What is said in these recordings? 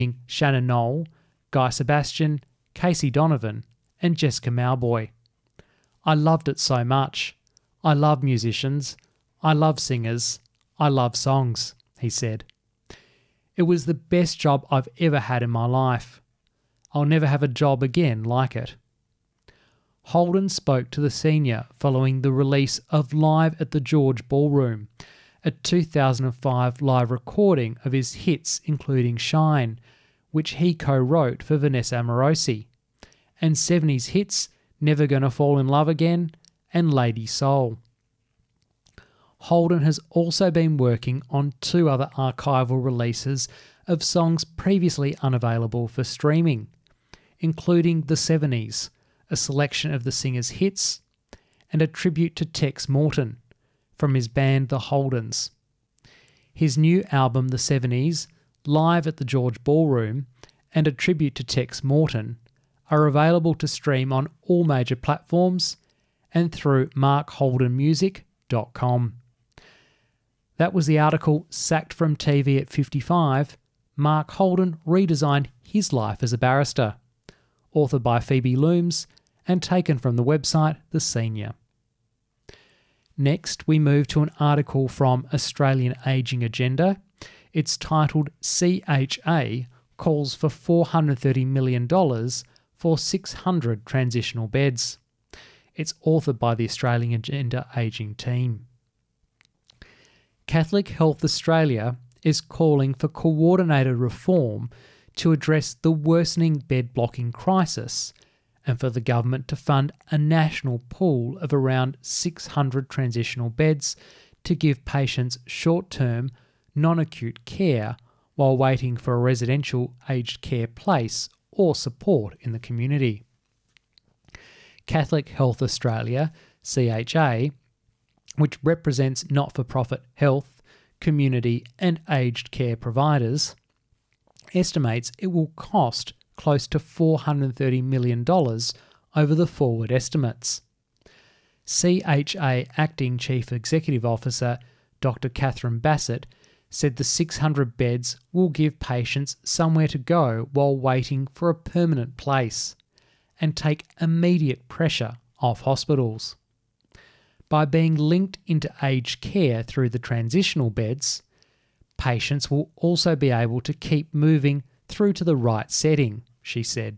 Shannon Knoll, Guy Sebastian, Casey Donovan, and Jessica Mauboy. I loved it so much. I love musicians. I love singers. I love songs, he said. It was the best job I've ever had in my life. I'll never have a job again like it. Holden spoke to the Senior following the release of Live at the George Ballroom, a 2005 live recording of his hits including Shine, which he co-wrote for Vanessa Amorosi, and 70s hits Never Gonna Fall in Love Again and Lady Soul. Holden has also been working on 2 other archival releases of songs previously unavailable for streaming, including The 70s, a selection of the singer's hits, and a tribute to Tex Morton from his band The Holdens. His new album The 70s, Live at the George Ballroom, and a tribute to Tex Morton are available to stream on all major platforms and through markholdenmusic.com. That was the article Sacked from TV at 55, Mark Holden redesigned his life as a barrister, authored by Phoebe Looms and taken from the website The Senior. Next, we move to an article from Australian Ageing Agenda. It's titled CHA calls for $430 million for 600 transitional beds. It's authored by the Australian Agenda Ageing team. Catholic Health Australia is calling for coordinated reform to address the worsening bed blocking crisis and for the government to fund a national pool of around 600 transitional beds to give patients short-term, non-acute care while waiting for a residential aged care place or support in the community. Catholic Health Australia, CHA, which represents not-for-profit health, community and aged care providers, estimates it will cost close to $430 million over the forward estimates. CHA Acting Chief Executive Officer Dr. Catherine Bassett said the 600 beds will give patients somewhere to go while waiting for a permanent place and take immediate pressure off hospitals. By being linked into aged care through the transitional beds, patients will also be able to keep moving through to the right setting, she said.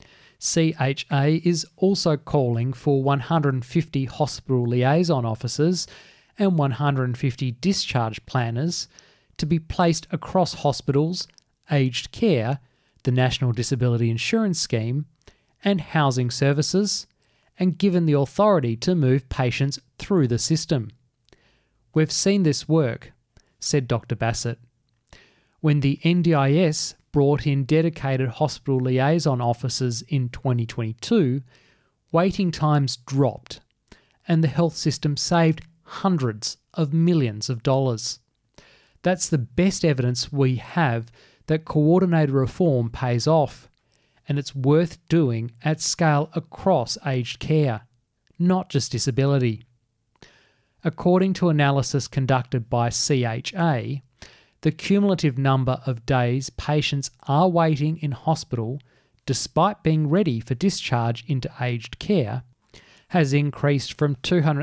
CHA is also calling for 150 hospital liaison officers and 150 discharge planners to be placed across hospitals, aged care, the National Disability Insurance Scheme, and housing services, and given the authority to move patients through the system. We've seen this work, said Dr. Bassett. When the NDIS brought in dedicated hospital liaison officers in 2022, waiting times dropped, and the health system saved hundreds of millions of dollars. That's the best evidence we have that coordinated reform pays off, and it's worth doing at scale across aged care, not just disability. According to analysis conducted by CHA, the cumulative number of days patients are waiting in hospital despite being ready for discharge into aged care has increased from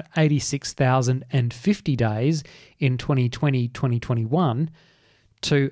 286,050 days in 2020-2021 to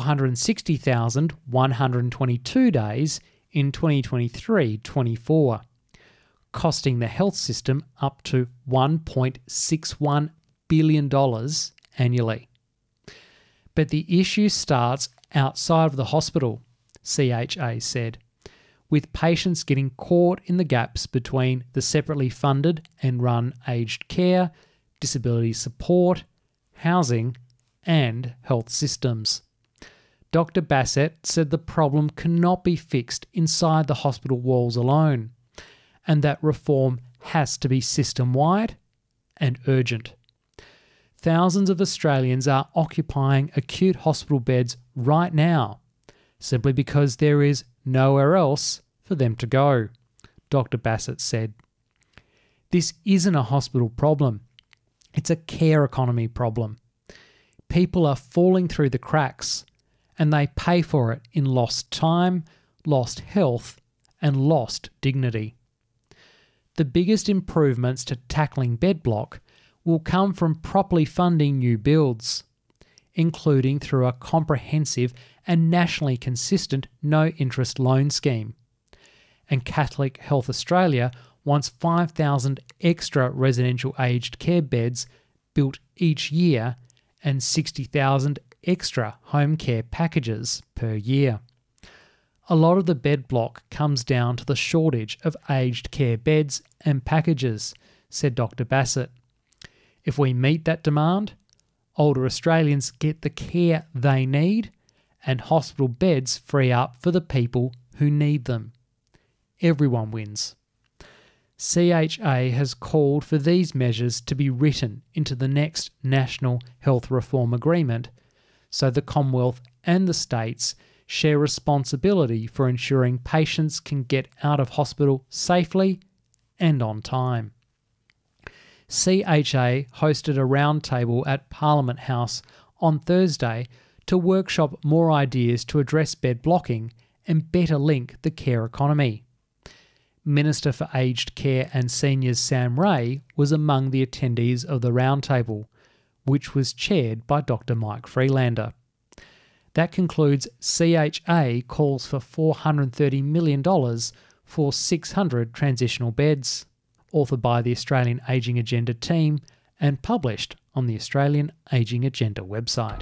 460,122 days in 2023-24, costing the health system up to $1.61 billion annually. But the issue starts outside of the hospital, CHA said, with patients getting caught in the gaps between the separately funded and run aged care, disability support, housing, and health systems. Dr. Bassett said the problem cannot be fixed inside the hospital walls alone, and that reform has to be system-wide and urgent. Thousands of Australians are occupying acute hospital beds right now, simply because there is nowhere else for them to go, Dr. Bassett said. This isn't a hospital problem. It's a care economy problem. People are falling through the cracks, and they pay for it in lost time, lost health, and lost dignity. The biggest improvements to tackling bed block will come from properly funding new builds, including through a comprehensive and nationally consistent no-interest loan scheme. And Catholic Health Australia wants 5,000 extra residential aged care beds built each year and 60,000 extra home care packages per year. A lot of the bed block comes down to the shortage of aged care beds and packages, said Dr. Bassett. If we meet that demand, older Australians get the care they need and hospital beds free up for the people who need them. Everyone wins. CHA has called for these measures to be written into the next National Health Reform Agreement so the Commonwealth and the states share responsibility for ensuring patients can get out of hospital safely and on time. CHA hosted a roundtable at Parliament House on Thursday to workshop more ideas to address bed blocking and better link the care economy. Minister for Aged Care and Seniors Sam Ray was among the attendees of the roundtable, which was chaired by Dr. Mike Freelander. That concludes CHA calls for $430 million for 600 transitional beds, authored by the Australian Ageing Agenda team and published on the Australian Ageing Agenda website.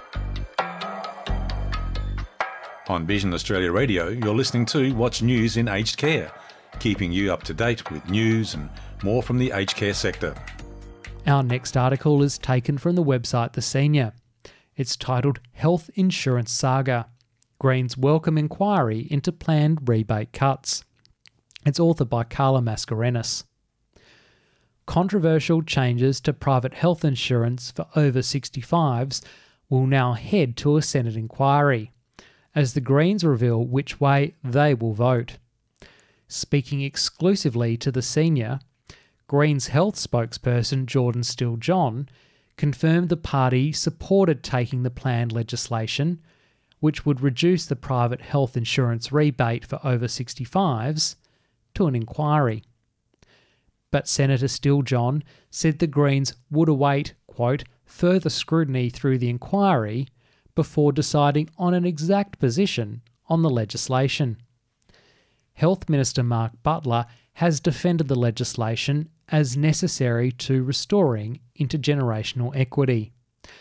On Vision Australia Radio, you're listening to What's News in Aged Care, keeping you up to date with news and more from the aged care sector. Our next article is taken from the website The Senior. It's titled Health Insurance Saga. Greens welcome inquiry into planned rebate cuts. It's authored by Carla Mascarenhas. Controversial changes to private health insurance for over 65s will now head to a Senate inquiry, as the Greens reveal which way they will vote. Speaking exclusively to The Senior, Greens Health spokesperson Jordan Steele-John confirmed the party supported taking the planned legislation, which would reduce the private health insurance rebate for over 65s, to an inquiry. But Senator Steele-John said the Greens would await, quote, further scrutiny through the inquiry before deciding on an exact position on the legislation. Health Minister Mark Butler has defended the legislation as necessary to restoring intergenerational equity.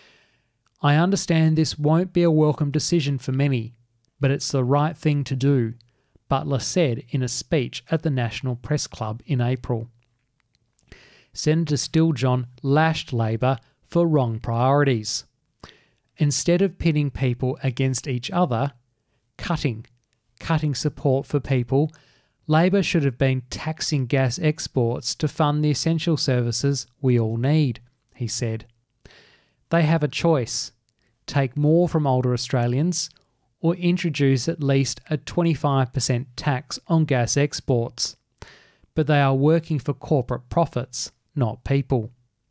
I understand this won't be a welcome decision for many, but it's the right thing to do, Butler said in a speech at the National Press Club in April. Senator Steele-John lashed Labor for wrong priorities. Instead of pitting people against each other, cutting support for people, Labor should have been taxing gas exports to fund the essential services we all need, he said. They have a choice: take more from older Australians or introduce at least a 25% tax on gas exports. But they are working for corporate profits, not people.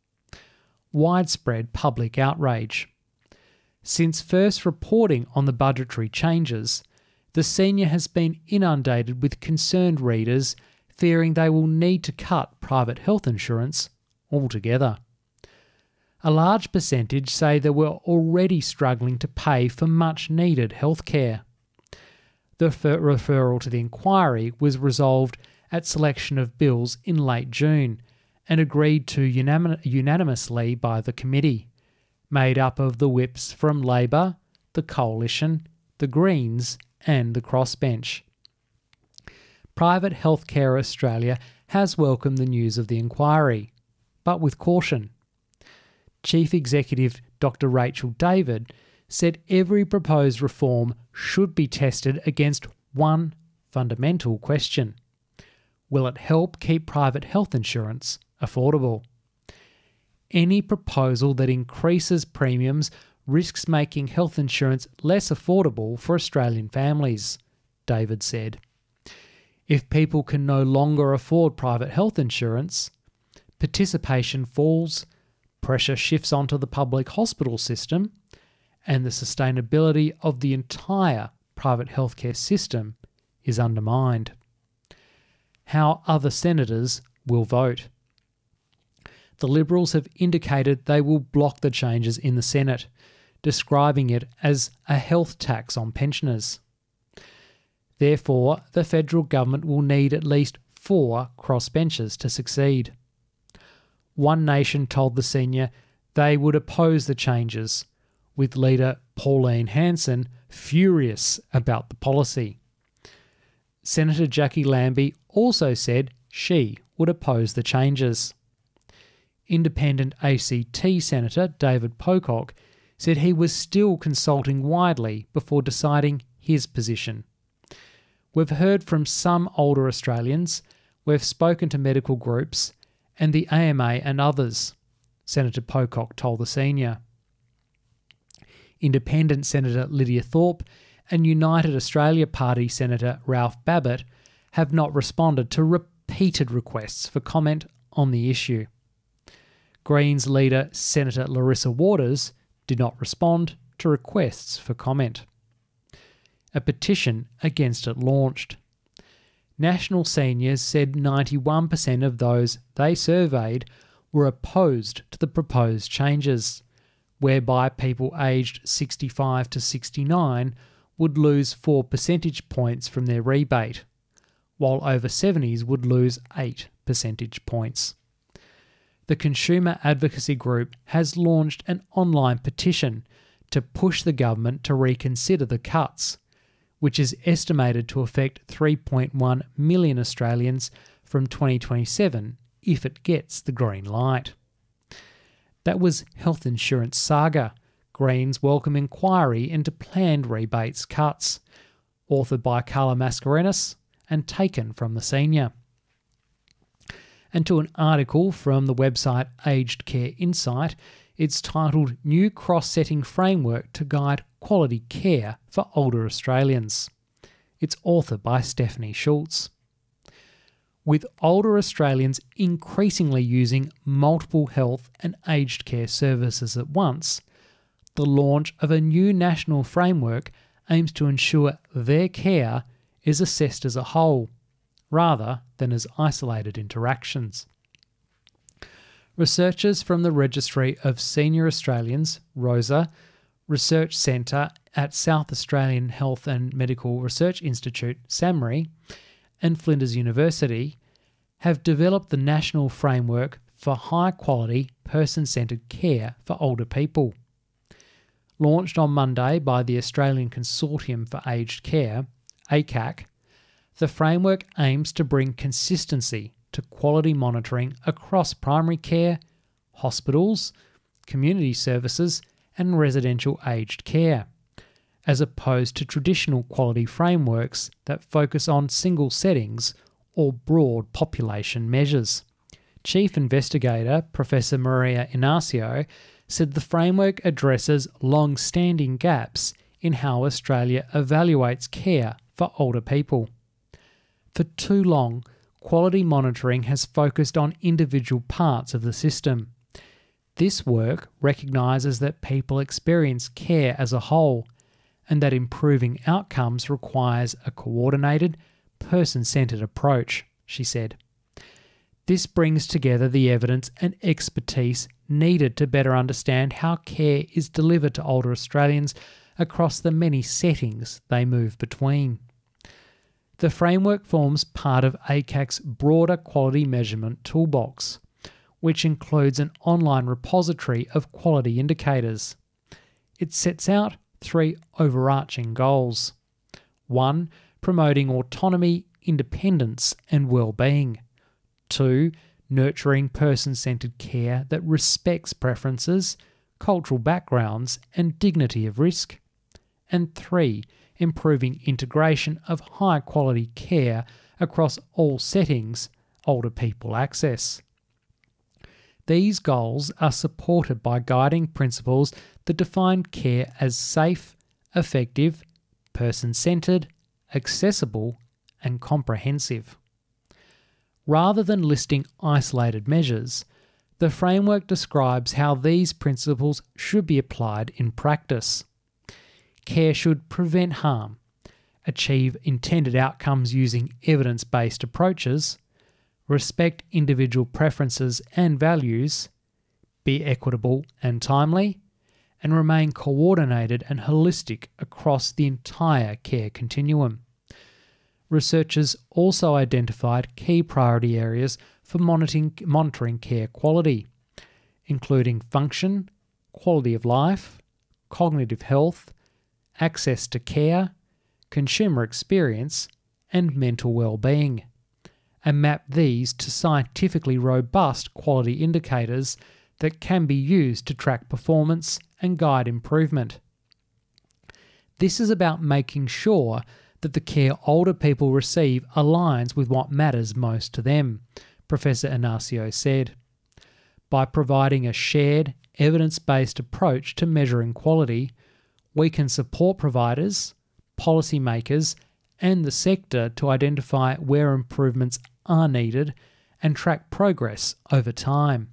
Widespread public outrage. Since first reporting on the budgetary changes, The Senior has been inundated with concerned readers fearing they will need to cut private health insurance altogether. A large percentage say they were already struggling to pay for much-needed healthcare. The referral to the inquiry was resolved at selection of bills in late June and agreed to unanimously by the committee, made up of the whips from Labor, the Coalition, the Greens and the Crossbench. Private Healthcare Australia has welcomed the news of the inquiry, but with caution. Chief Executive Dr. Rachel David said every proposed reform should be tested against one fundamental question: will it help keep private health insurance affordable? Any proposal that increases premiums risks making health insurance less affordable for Australian families, David said. If people can no longer afford private health insurance, participation falls, pressure shifts onto the public hospital system, and the sustainability of the entire private healthcare system is undermined. How other senators will vote. The Liberals have indicated they will block the changes in the Senate, describing it as a health tax on pensioners. Therefore, the federal government will need at least 4 crossbenchers to succeed. One Nation told the Senior they would oppose the changes, with leader Pauline Hanson furious about the policy. Senator Jackie Lambie also said she would oppose the changes. Independent ACT Senator David Pocock said he was still consulting widely before deciding his position. We've heard from some older Australians, we've spoken to medical groups, and the AMA and others, Senator Pocock told the Senior. Independent Senator Lydia Thorpe and United Australia Party Senator Ralph Babbitt have not responded to repeated requests for comment on the issue. Greens leader Senator Larissa Waters did not respond to requests for comment. A petition against it launched. National Seniors said 91% of those they surveyed were opposed to the proposed changes, whereby people aged 65 to 69 would lose 4 percentage points from their rebate, while over 70s would lose 8 percentage points. The consumer advocacy group has launched an online petition to push the government to reconsider the cuts, which is estimated to affect 3.1 million Australians from 2027 if it gets the green light. That was Health Insurance Saga, Greens' welcome inquiry into planned rebates cuts, authored by Carla Mascarenhas and taken from the Senior. And to an article from the website Aged Care Insight, it's titled New Cross-Setting Framework to Guide Quality Care for Older Australians. It's authored by Stephanie Schultz. With older Australians increasingly using multiple health and aged care services at once, the launch of a new national framework aims to ensure their care is assessed as a whole, rather than as isolated interactions. Researchers from the Registry of Senior Australians, ROSA, Research Centre at South Australian Health and Medical Research Institute, SAMRI, and Flinders University have developed the national framework for high-quality, person-centred care for older people. Launched on Monday by the Australian Consortium for Aged Care, ACAC, the framework aims to bring consistency to quality monitoring across primary care, hospitals, community services and residential aged care, as opposed to traditional quality frameworks that focus on single settings or broad population measures. Chief Investigator Professor Maria Inacio said the framework addresses long-standing gaps in how Australia evaluates care for older people. For too long, quality monitoring has focused on individual parts of the system. This work recognises that people experience care as a whole, and that improving outcomes requires a coordinated, person-centred approach, she said. This brings together the evidence and expertise needed to better understand how care is delivered to older Australians across the many settings they move between. The framework forms part of ACAC's broader quality measurement toolbox, which includes an online repository of quality indicators. It sets out 3 overarching goals. 1. Promoting autonomy, independence and well-being. 2. Nurturing person-centred care that respects preferences, cultural backgrounds and dignity of risk. And 3. Improving integration of high-quality care across all settings older people access. These goals are supported by guiding principles that define care as safe, effective, person-centred, accessible and comprehensive. Rather than listing isolated measures, the framework describes how these principles should be applied in practice. care should prevent harm, achieve intended outcomes using evidence-based approaches, respect individual preferences and values, be equitable and timely, and remain coordinated and holistic across the entire care continuum. Researchers also identified key priority areas for monitoring care quality, including function, quality of life, cognitive health, access to care, consumer experience, and mental well-being, and map these to scientifically robust quality indicators that can be used to track performance and guide improvement. This is about making sure that the care older people receive aligns with what matters most to them, Professor Inacio said. By providing a shared, evidence-based approach to measuring quality, we can support providers, policymakers, and the sector to identify where improvements are needed and track progress over time.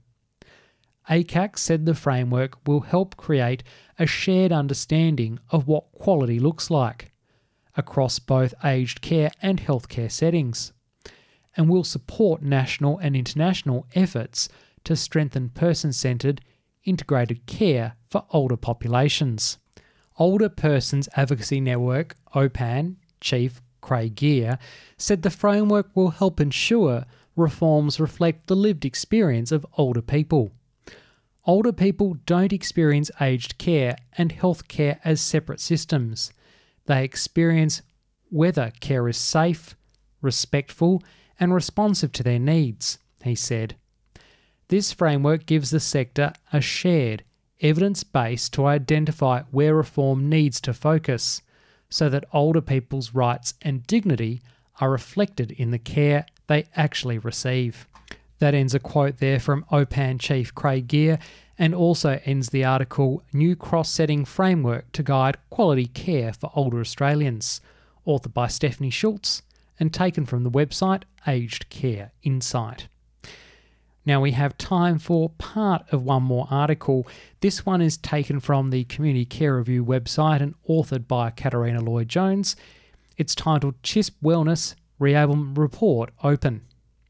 ACAC said the framework will help create a shared understanding of what quality looks like across both aged care and healthcare settings, and will support national and international efforts to strengthen person-centred, integrated care for older populations. Older Persons Advocacy Network, OPAN, Chief Craig Gear, said the framework will help ensure reforms reflect the lived experience of older people. Older people don't experience aged care and healthcare as separate systems. They experience whether care is safe, respectful, and responsive to their needs, he said. This framework gives the sector a shared, evidence base to identify where reform needs to focus, so that older people's rights and dignity are reflected in the care they actually receive. That ends a quote there from OPAN Chief Craig Gear, and also ends the article New Cross-Setting Framework to Guide Quality Care for Older Australians, authored by Stephanie Schultz and taken from the website Aged Care Insight. Now we have time for part of one more article. This one is taken from the Community Care Review website and authored by Katarina Lloyd-Jones. It's titled CHISP Wellness Reablement Report Open.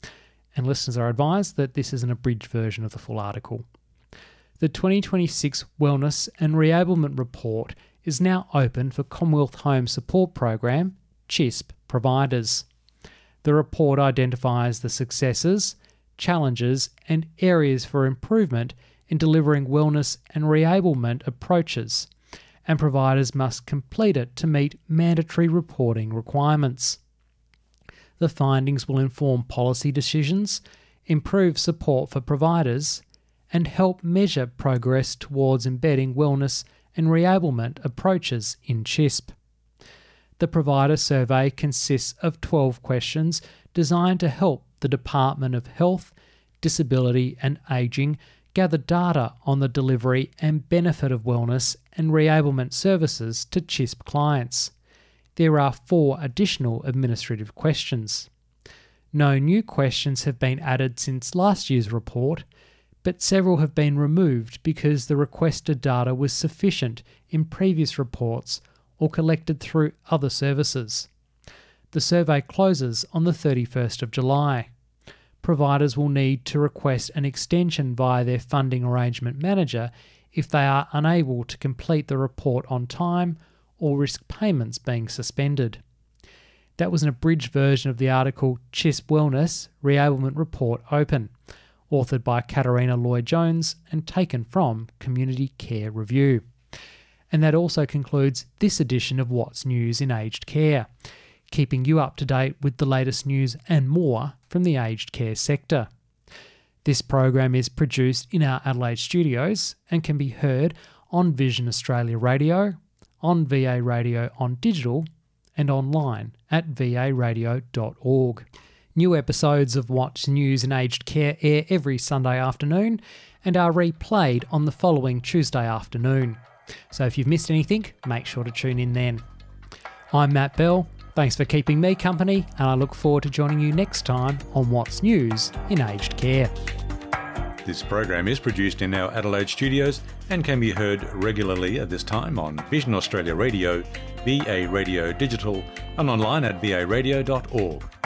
And listeners are advised that this is an abridged version of the full article. The 2026 Wellness and Reablement Report is now open for Commonwealth Home Support Program, CHISP, providers. The report identifies the successes, challenges, and areas for improvement in delivering wellness and reablement approaches, and providers must complete it to meet mandatory reporting requirements. The findings will inform policy decisions, improve support for providers, and help measure progress towards embedding wellness and reablement approaches in CHISP. The provider survey consists of 12 questions designed to help the Department of Health, Disability and Ageing gather data on the delivery and benefit of wellness and reablement services to CHISP clients. There are 4 additional administrative questions. No new questions have been added since last year's report, but several have been removed because the requested data was sufficient in previous reports or collected through other services. The survey closes on the 31st of July. Providers will need to request an extension via their funding arrangement manager if they are unable to complete the report on time or risk payments being suspended. That was an abridged version of the article CHISP Wellness Reablement Report Open, authored by Katarina Lloyd-Jones and taken from Community Care Review. And that also concludes this edition of What's News in Aged Care, keeping you up to date with the latest news and more from the aged care sector. This program is produced in our Adelaide studios and can be heard on Vision Australia Radio, on VA Radio on digital, and online at varadio.org. New episodes of What's News in Aged Care air every Sunday afternoon and are replayed on the following Tuesday afternoon. So if you've missed anything, make sure to tune in then. I'm Matt Bell. Thanks for keeping me company, and I look forward to joining you next time on What's News in Aged Care. This program is produced in our Adelaide studios and can be heard regularly at this time on Vision Australia Radio, VA Radio Digital, and online at varadio.org.